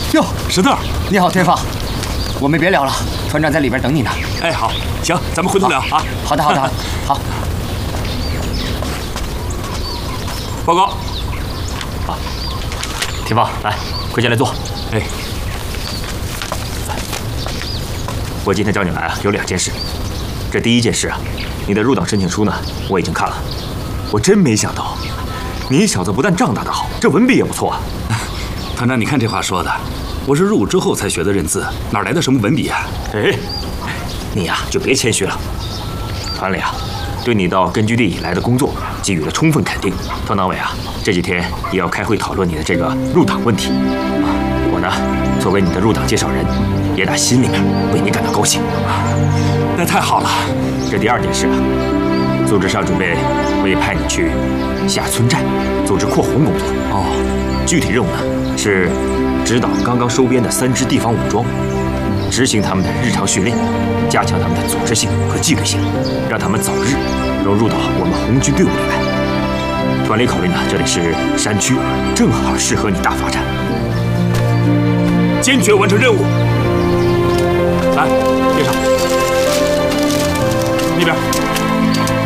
哟， 石头， 你好，天放，我们别聊了，船长在里边等你呢。 哎，好，行，咱们回头聊啊。 好的，好的，好。 报告。 好，天放，来，快进来坐。 哎， 我今天找你来啊，有2件事。这第一件事啊，你的入党申请书呢，我已经看了。我真没想到，你小子不但仗打得好，这文笔也不错啊。 团长，你看这话说的，我是入伍之后才学的认字，哪来的什么文笔啊？ 哎，你呀就别谦虚了。团里啊，对你到根据地以来的工作给予了充分肯定。团党委啊，这几天也要开会讨论你的这个入党问题。我呢，作为你的入党介绍人，也打心里面为你感到高兴。 那太好了。 这第2件事啊，组织上准备委派你去下村寨组织扩红工作。 哦， 具体任务呢是指导刚刚收编的3支地方武装，执行他们的日常训练，加强他们的组织性和纪律性，让他们早日融入到我们红军队伍里来。团里考虑呢，这里是山区，正好适合你大发展。 坚决完成任务。来，列上那边。